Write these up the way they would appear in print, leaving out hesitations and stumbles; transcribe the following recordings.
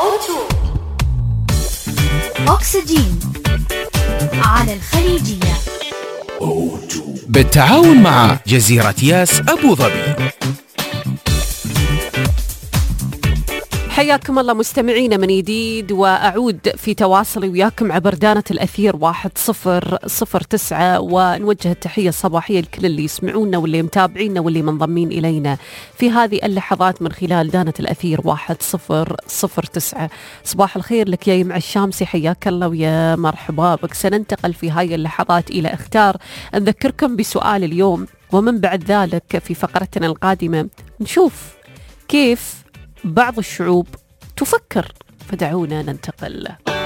أكسجين على الخليجية بالتعاون مع جزيرة ياس أبو ظبي. حياكم الله مستمعينا من جديد، وأعود في تواصلي وياكم عبر دانة الأثير 1009، ونوجه التحية الصباحية لكل اللي يسمعونا واللي متابعينا واللي منضمين إلينا في هذه اللحظات من خلال دانة الأثير 1009. صباح الخير لك يا يمع الشامسي، حياك الله ويا مرحبا بك. سننتقل في هاي اللحظات إلى اختار. نذكركم بسؤال اليوم، ومن بعد ذلك في فقرتنا القادمة نشوف كيف بعض الشعوب تفكر، فدعونا ننتقل.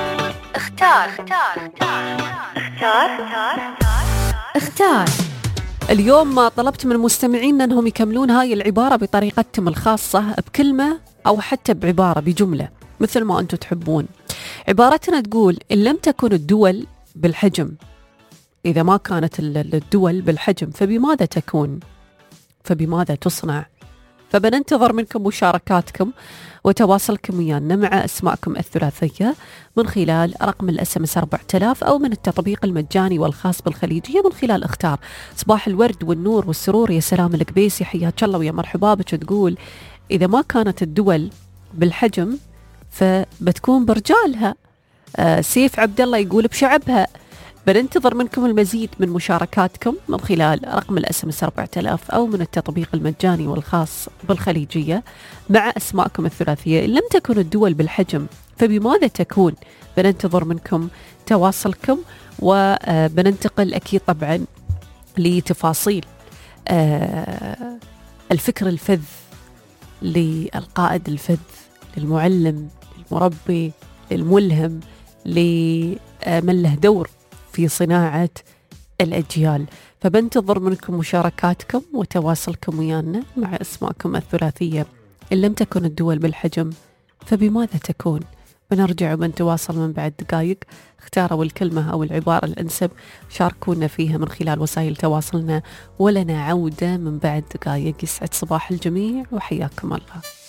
اختار. اليوم طلبت من مستمعينا أنهم يكملون هاي العبارة بطريقتهم الخاصة، بكلمة أو حتى بعبارة بجملة مثل ما أنتم تحبون. عبارتنا تقول: إن لم تكن الدول بالحجم، إذا ما كانت الدول بالحجم فبماذا تكون؟ فبماذا تصنع؟ فبننتظر منكم مشاركاتكم وتواصلكم ويانا مع أسماءكم الثلاثية من خلال رقم الSMS 4000 أو من التطبيق المجاني والخاص بالخليجية من خلال اختار. صباح الورد والنور والسرور، يا سلام القبيسي، حياك الله ويا مرحبا بك. تقول: إذا ما كانت الدول بالحجم فبتكون برجالها. سيف عبد الله يقول: بشعبها. بننتظر منكم المزيد من مشاركاتكم من خلال رقم الSMS 4000 أو من التطبيق المجاني والخاص بالخليجية مع أسماءكم الثلاثية. إن لم تكن الدول بالحجم فبماذا تكون؟ بننتظر منكم تواصلكم، وبننتقل أكيد طبعا لتفاصيل الفكر الفذ للقائد الفذ، للمعلم، للمربي، للملهم، لمن له دور في صناعة الأجيال. فبنتظر منكم مشاركاتكم وتواصلكم ويانا مع أسماءكم الثلاثية. إن لم تكن الدول بالحجم فبماذا تكون؟ بنرجع وبنتواصل من بعد دقائق. اختاروا الكلمة أو العبارة الأنسب، شاركونا فيها من خلال وسائل تواصلنا، ولنا عودة من بعد دقائق. يسعد صباح الجميع وحياكم الله.